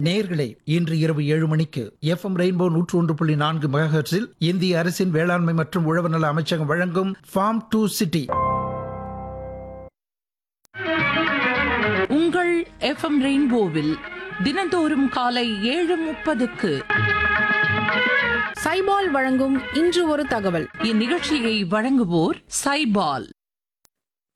நேயர்களே, இன்று இரவு 7 மணிக்கு FM ரெயின்போ 101.4 மெகாஹெர்ட்ஸில் இந்திய அரசின் வேளாண்மை மற்றும் உழவர் நல அமைச்சகம் வழங்கும் ஃபார்ம் டு சிட்டி. உங்கள் FM ரெயின்போவில் தினந்தோறும் காலை 7:30க்கு சைபால் வழங்கும் இன்று ஒரு தகவல். இந்நிகழ்ச்சியை வழங்குவோர் சைபால்.